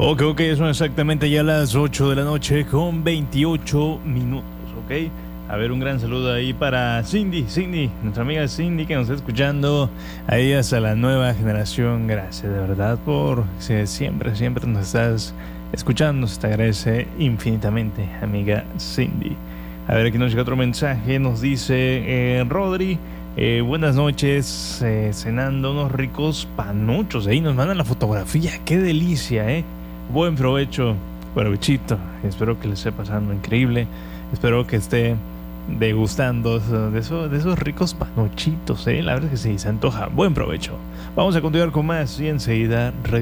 Ok, son exactamente ya las 8 de la noche con 28 minutos, ok. A ver, un gran saludo ahí para Cindy, nuestra amiga Cindy que nos está escuchando. Ahí hasta la nueva generación, gracias de verdad por siempre nos estás escuchando. Se te agradece infinitamente, amiga Cindy. A ver, aquí nos llega otro mensaje, nos dice Rodri. Buenas noches, cenando unos ricos panuchos. Ahí nos mandan la fotografía, qué delicia, Buen provecho, provechito. Espero que les esté pasando increíble. Espero que esté degustando de esos ricos panuchitos, La verdad es que sí, se antoja. Buen provecho. Vamos a continuar con más y enseguida regresamos.